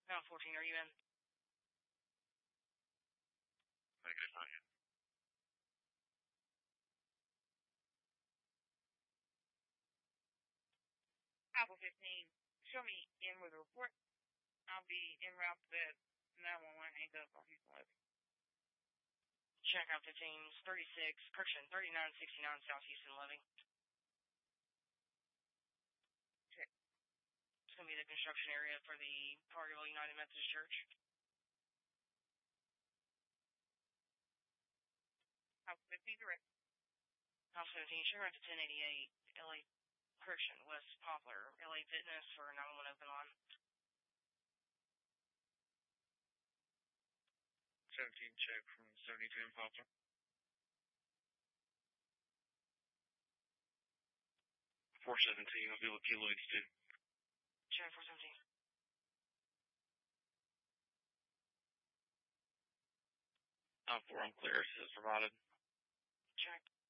Now 14, are you in? Negative, not yet. Alpha 15, show me in with a report. I'll be en route to that 911 hang up on Houston Levy. Check out 15, 36, correction, 3969 South Houston Levy. Check. It's going to be the construction area for the Cargill United Methodist Church. Alpha 15, direct. Alpha 17, check out to 1088 LA, correction, West Poplar, LA Fitness for 911 open line. 17, check from 72 in Poplar. 417, I'll be with P. Lloyds too. Check 417. 4, I'm clear, this is provided. Check.